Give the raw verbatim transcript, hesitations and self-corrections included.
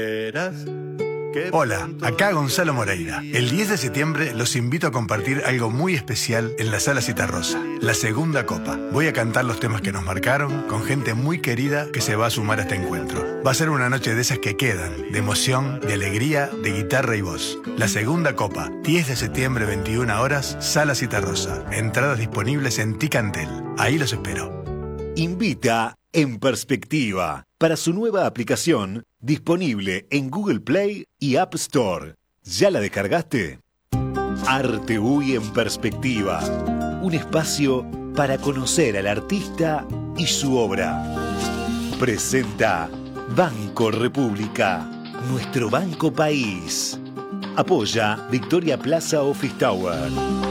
Hola, acá Gonzalo Moreira. El diez de septiembre los invito a compartir algo muy especial en la Sala Citarrosa, la segunda copa. Voy a cantar los temas que nos marcaron con gente muy querida que se va a sumar a este encuentro. Va a ser una noche de esas que quedan, de emoción, de alegría, de guitarra y voz. La segunda copa, diez de septiembre, veintiuna horas, Sala Citarrosa. Entradas disponibles en Ticantel. Ahí los espero. Invita En Perspectiva para su nueva aplicación disponible en Google Play y App Store. ¿Ya la descargaste? Artebuy en Perspectiva, un espacio para conocer al artista y su obra. Presenta Banco República, nuestro banco país. Apoya Victoria Plaza Office Tower.